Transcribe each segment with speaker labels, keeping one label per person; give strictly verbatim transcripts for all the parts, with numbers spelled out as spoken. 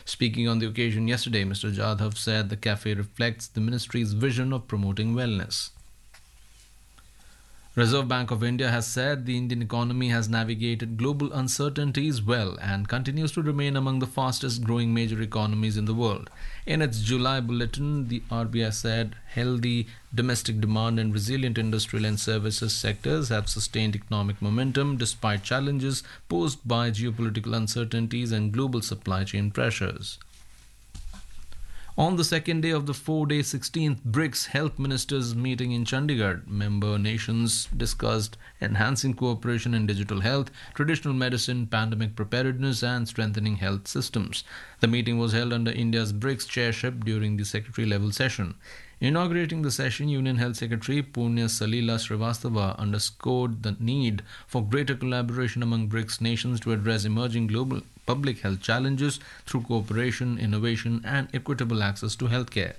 Speaker 1: Speaking on the occasion yesterday, Mister Jadhav said the cafe reflects the ministry's vision of promoting wellness. Reserve Bank of India has said the Indian economy has navigated global uncertainties well and continues to remain among the fastest growing major economies in the world. In its July bulletin, the R B I said healthy domestic demand and resilient industrial and services sectors have sustained economic momentum despite challenges posed by geopolitical uncertainties and global supply chain pressures. On the second day of the four-day sixteenth BRICS Health Ministers meeting in Chandigarh, member nations discussed enhancing cooperation in digital health, traditional medicine, pandemic preparedness and strengthening health systems. The meeting was held under India's BRICS chairship during the secretary-level session. Inaugurating the session, Union Health Secretary Punya Salila Srivastava underscored the need for greater collaboration among BRICS nations to address emerging global public health challenges through cooperation, innovation, and equitable access to healthcare.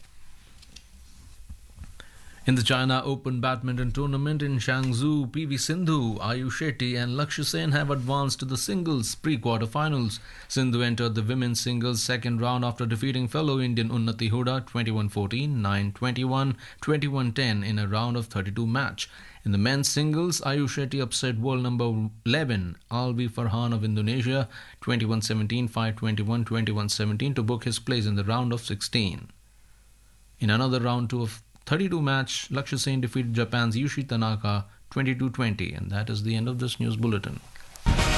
Speaker 1: In the China Open Badminton Tournament in Changzhou, P V Sindhu, Ayush Shetty and Lakshya Sen have advanced to the singles pre-quarterfinals. Sindhu entered the women's singles second round after defeating fellow Indian Unnati Huda twenty-one fourteen, nine twenty-one, twenty-one ten in a round of thirty-two match. In the men's singles, Ayush Shetty upset world number eleven Alvi Farhan of Indonesia twenty-one seventeen, five twenty-one, twenty-one seventeen to book his place in the round of sixteen. In another round two of thirty-two match, Lakshya Sen defeated Japan's Yushi Tanaka twenty-two twenty, and that is the end of this news bulletin.